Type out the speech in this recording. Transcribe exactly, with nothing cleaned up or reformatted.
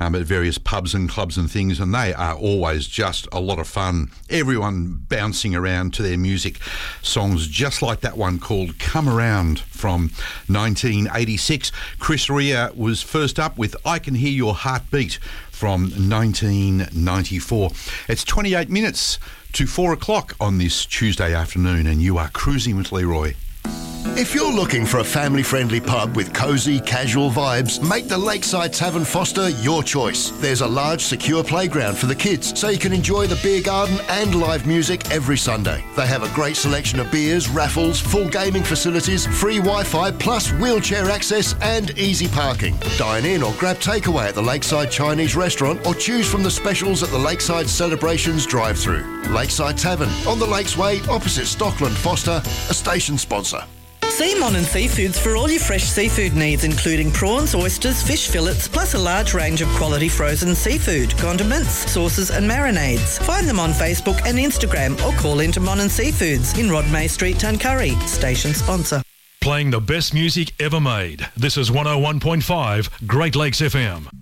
um, at various pubs and clubs and things, and they are always just a lot of fun. Everyone bouncing around to their music. Songs just like that one called Come Around from nineteen eighty-six. Chris Rea was first up with I Can Hear Your Heartbeat from nineteen ninety-four. It's twenty-eight minutes to four o'clock on this Tuesday afternoon, and you are cruising with Leroy. If you're looking for a family-friendly pub with cosy, casual vibes, make the Lakeside Tavern Foster your choice. There's a large, secure playground for the kids, so you can enjoy the beer garden and live music every Sunday. They have a great selection of beers, raffles, full gaming facilities, free Wi-Fi, plus wheelchair access and easy parking. Dine in or grab takeaway at the Lakeside Chinese Restaurant, or choose from the specials at the Lakeside Celebrations drive-thru. Lakeside Tavern, on the Lakes Way, opposite Stockland Foster, a station sponsor. See Monin Seafoods for all your fresh seafood needs, including prawns, oysters, fish fillets, plus a large range of quality frozen seafood, condiments, sauces and marinades. Find them on Facebook and Instagram, or call into Monin Seafoods in Rodmay Street, Tuncurry. Station sponsor. Playing the best music ever made. This is one oh one point five Great Lakes F M.